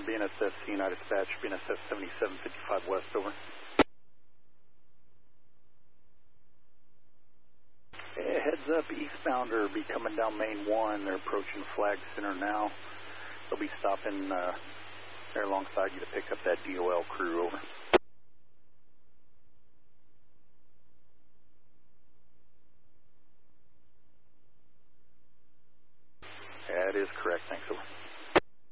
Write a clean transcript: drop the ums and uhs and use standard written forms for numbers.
BNSF United Dispatch, BNSF 7755 West, over. Hey, heads up, eastbounder will be coming down Main 1. They're approaching Flag Center now. They'll be stopping there alongside you to pick up that DOL crew, over. That is correct, thanks, over.